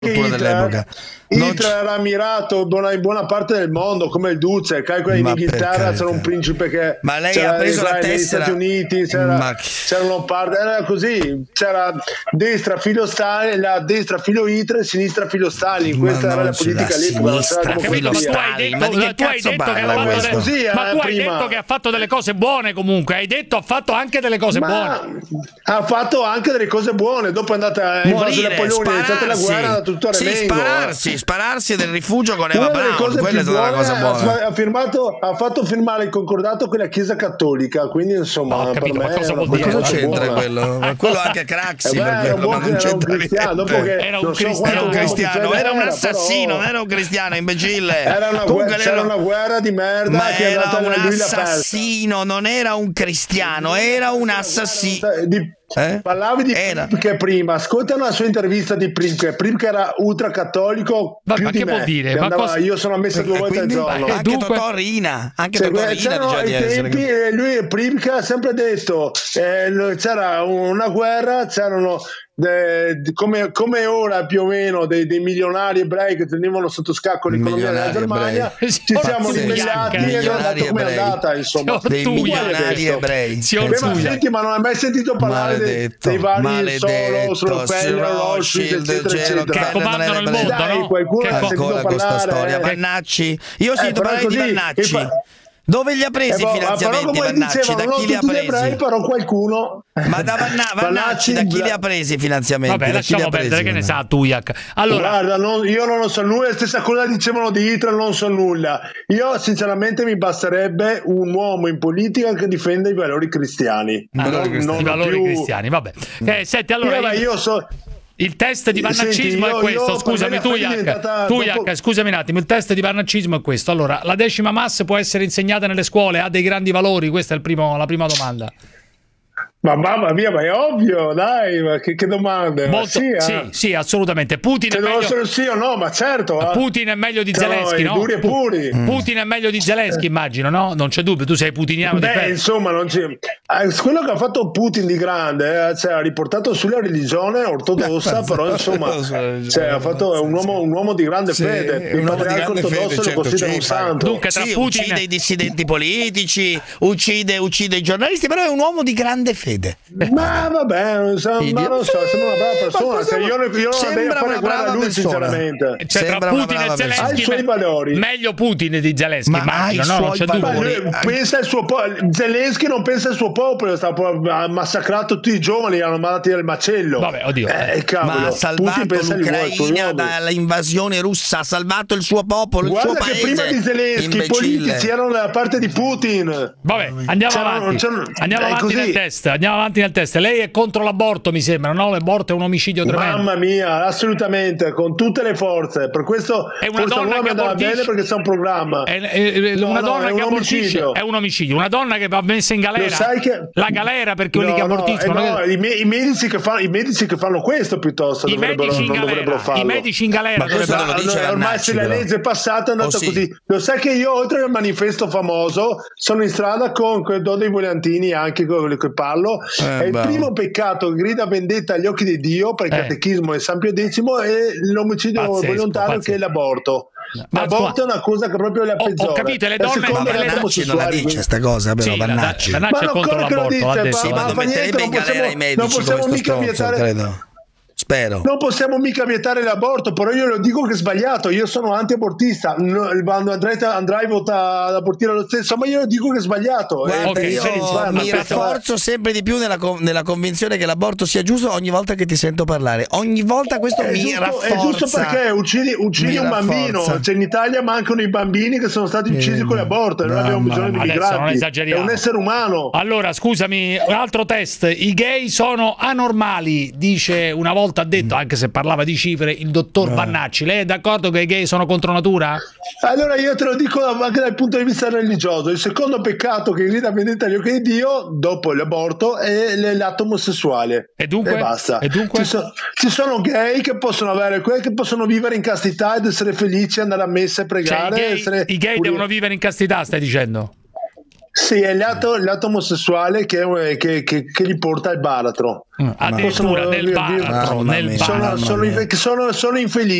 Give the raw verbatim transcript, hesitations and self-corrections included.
Hitler, dell'epoca. Hitler era ammirato buona, in buona parte del mondo come il Duce, calcola in Inghilterra c'era un principe che ma lei c'era ha preso la negli tessera Stati Uniti, c'era, ma... c'erano parte, era così, c'era destra filo Stalin, la destra filo Hitler, sinistra filo Stalin, questa ma era la politica lì, ma tu hai detto, ma di che tu hai detto che ha fatto delle... così, ma tu eh, hai prima. detto che ha fatto delle cose buone, comunque hai detto ha fatto anche delle cose ma buone, ha fatto anche delle cose buone, dopo è andata in base Napoleone, è iniziata la guerra, è andato tutto a sì, remengo, spararsi, spararsi del rifugio con Eva una delle Braun, cose quella è più stata la buone, cosa buona. ha, firmato, ha fatto firmare il concordato con la Chiesa Cattolica, quindi insomma no, ho capito, per ma me cosa vuol una dire? Cosa cosa c'entra buona. quello? Ma quello anche Craxi, Eh beh, per era quello, un ma buon- non era un c'entra cristiano, niente. dopo che Era un non so cristiano, quanto Era un tempo di cristiano, fede era un era, assassino, però non era un cristiano, imbecille. era una, Comunque guerra, c'era era- una guerra di merda ma che è era andata un lui l'ha persa. assassino, non era un cristiano, era un assassino. Di- Eh? Parlavi di Era. Primke prima, ascolta una sua intervista di Primke. Primke era ultracattolico Ma- più ma di che me, vuol dire? che Ma andava- cosa- io sono a messa due E volte al quindi giorno. Eh, anche dunque- Totò Rina, anche Cioè, Totò Rina c'erano diceva di ai essere. tempi, eh, lui Primke ha sempre detto eh, c'era una guerra, c'erano de- de- come, come ora più o meno dei, dei milionari ebrei che tenevano sotto scacco l'economia della Milionari Germania, ebrei. ci siamo Signor ribellati Zuliak, e abbiamo milionari dato come è ebrei. andata, insomma. Signor Dei Zuliak. milionari ebrei. Signor Beh, ma Zuliak. senti, ma non hai mai sentito parlare dei, Maledetto, dei vari maledetto, Soros, Rockefeller, Rothschild, Rothschild, eccetera, Gero, eccetera. Che comandano il non mondo, Dai, no? qualcuno Che ha co- sentito ancora questa parlare, storia. eh. Vannacci, io ho sentito Eh, però parlare di così, Vannacci. che fa- Dove li ha presi Eh, i boh, ma però finanziamenti come Vannacci? dicevano, Da non chi li ha tutti gli ebrei, presi? però qualcuno. Ma da Vanna- Vannacci, da chi Bla- li ha presi i finanziamenti? Vabbè, Da chi li lasciamo ha presi, perdere, che ne Vannacci? sa Tujak. Allora, Guarda, non- io non lo so nulla, la stessa cosa dicevano di Hitler, non so nulla. Io sinceramente mi basterebbe un uomo in politica che difenda i valori cristiani. ah, Non- cristiani. non i valori più- cristiani, vabbè. Eh, senti, allora Io, beh, il, io so. il test di vannaccismo Senti, io- è questo. io- Scusami, per me la fede è Tujak. diventata Tujak, dopo- scusami un attimo. Il test di vannaccismo è questo. Allora, la decima massa può essere insegnata nelle scuole, ha dei grandi valori? Questa è il primo, la prima domanda. Ma mamma mia, ma è ovvio, dai, ma che, che domande. Ma Molto, sì, eh. sì, sì, assolutamente. Putin Se è devo meglio, essere sì o no, ma certo. eh. Putin è meglio di Cioè, Zelensky, i no? duri e Pu- puri. Putin è meglio di Zelensky, immagino, no? Non c'è dubbio, tu sei putiniano di Beh, fede. insomma, non c'è. eh, quello che ha fatto Putin di grande, eh, cioè, ha riportato sulla religione ortodossa, però insomma, cioè, ha fatto, è un uomo, un uomo di grande Sì, fede. è un Il uomo di patriarca grande ortodosso fede, lo certo, considera un sì, fa- santo. Dunque, tra Sì, Putin uccide i dissidenti politici, uccide, uccide i giornalisti, però è un uomo di grande fede. Ma vabbè, non so, Idio- ma non so, Sì, sembra una brava ma persona. cosa Cioè, vuoi- io, io non andrei a Sembra fare una guerra a brava lui, persona. sinceramente. Cioè, tra Sembra una Putin brava e persona. Ha i Zelensky, suoi me- valori. meglio Putin di Zelensky, Ma ha immagino, i no? Non suoi c'è Ma dubbio. valori. lui pensa al suo popolo. Zelensky non pensa al suo popolo, sta, ha massacrato tutti i giovani, li hanno mandati al macello. Vabbè, oddio. Eh, cavolo, Ma ha Putin salvato pensa agli uomini, ai suoi l'Ucraina uomini. dall'invasione russa, ha salvato il suo popolo, il Guarda suo che paese. prima di Zelensky i Imbecille. politici erano dalla parte di Putin. Vabbè, andiamo C'erano- avanti. c'erano- Andiamo è avanti così. nel test. Andiamo avanti nel test. Lei è contro l'aborto, mi sembra, no? L'aborto è un omicidio tremendo. Mamma mia, assolutamente, con tutte le forze. Per questo È una forse donna non mi che andava abortisce- bene perché c'è un programma. È, è- è No, una no, donna è che un abortisce omicidio. è un omicidio, una donna che va messa in galera. Lo sai che- La galera per quelli No, che no, abortiscono. eh, no, i, me- i medici che fanno, i medici che fanno questo piuttosto I dovrebbero, medici in non galera, dovrebbero farlo. i medici in galera Ma questo dovrebbero- te lo dice Allora, ormai Vannacci, se la però. legge è passata è andata Oh, sì. così. Lo sai che io oltre al manifesto famoso sono in strada con quel do dei volantini anche con quelli che parlo. Eh, è il bravo. primo peccato che grida vendetta agli occhi di Dio per il Eh. catechismo di San Pio X è l'omicidio Pazzesco, volontario pazzesco. che è l'aborto. Ma L'aborto è una cosa che proprio è la Ho- ho peggiore. capito, e le La donne- seconda Ma e è le- gli Vannacci non la omosessuali, dice sta cosa, però Sì, la- Vannacci. Vannacci ma è non contro quello che lo l'aborto, l'ha dice, detto. Sì, ma, ma ma non fa niente, metterebbe in non galera possiamo, i medici non come possiamo sto mica stronzo, vietare credo. Spero. non possiamo mica vietare l'aborto, però io lo dico che è sbagliato. Io sono anti-abortista. No, quando andrai, andrai vota ad abortire lo stesso, ma io lo dico che è sbagliato. Guarda, ok, io benissimo. mi Aspetta. rafforzo sempre di più nella, con- nella convinzione che l'aborto sia giusto ogni volta che ti sento parlare. Ogni volta questo È mi giusto, rafforza. è giusto perché uccidi, uccidi Mi un bambino. rafforza. Cioè, in Italia mancano i bambini che sono stati uccisi Eh, con l'aborto e non abbiamo mamma bisogno di mia. Adesso non migranti. È esageriamo. un essere umano. Allora, scusami, un altro test. I gay sono anormali, dice una volta ha detto, anche se parlava di cifre, il dottor Vannacci. Lei è d'accordo che i gay sono contro natura? Allora io te lo dico anche dal punto di vista religioso. Il secondo peccato che grida vendetta agli occhi di Dio dopo l'aborto è l- l'atto omosessuale. E dunque? basta. E dunque? Ci, so- ci sono gay che possono avere quelli che possono vivere in castità ed essere felici, andare a messa e Cioè, i pregare. gay, essere i gay puri- devono vivere in castità, stai dicendo? Sì, è l'atto, l'atto omosessuale che, che, che, che li porta al baratro. Addirittura Possono- nel baratro, Mamma nel mia. baratro. Sono, sono, mia. sono, sono infelici.